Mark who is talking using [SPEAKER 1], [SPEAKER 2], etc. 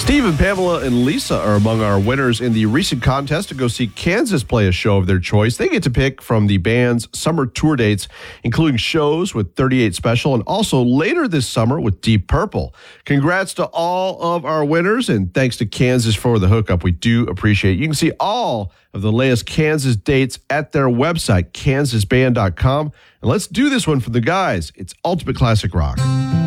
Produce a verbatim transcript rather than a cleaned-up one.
[SPEAKER 1] Steve and Pamela and Lisa are among our winners in the recent contest to go see Kansas play a show of their choice. They get to pick from the band's summer tour dates, including shows with thirty-eight Special and also later this summer with Deep Purple. Congrats to all of our winners, and thanks to Kansas for the hookup. We do appreciate it. You can see all of the latest Kansas dates at their website, kansas band dot com. And let's do this one for the guys. It's Ultimate Classic Rock.